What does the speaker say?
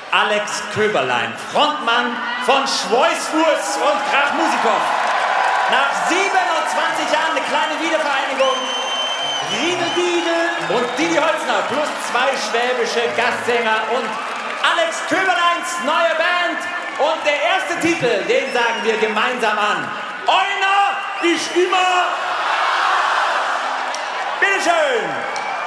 Alex Köberlein, Frontmann von Schweißfuß und Krachmusikow. Nach 27 Jahren eine kleine Wiedervereinigung. Riedel Diegel und Didi Holzner plus 2 schwäbische Gastsänger und Alex Köberleins neue Band. Und der erste Titel, den sagen wir gemeinsam an. Einer ist immer. Bitteschön.